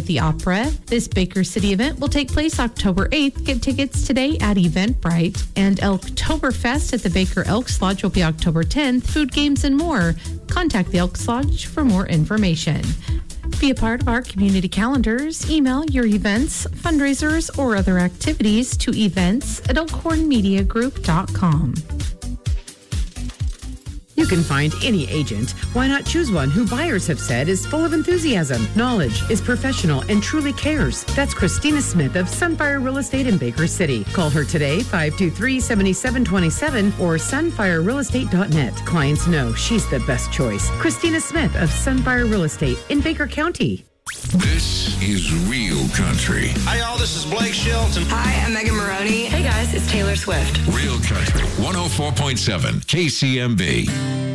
the Opera. This Baker City event will take place October 8th. Get tickets today at Eventbrite. And Elktoberfest at the Baker Elks Lodge will be October 10th. Food, games, and more. Contact the Elks Lodge for more information. Be a part of our community calendars. Email your events, fundraisers, or other activities to events@elkhornmediagroup.com. You can find any agent. Why not choose one who buyers have said is full of enthusiasm, knowledge, is professional, and truly cares? That's Christina Smith of Sunfire Real Estate in Baker City. Call her today, 523-7727 or sunfirerealestate.net. Clients know she's the best choice. Christina Smith of Sunfire Real Estate in Baker County. This is Real Country. Hi, y'all. This is Blake Shelton. Hi, I'm Megan Maroney. Hey, guys. It's Taylor Swift. Real Country 104.7 KCMB.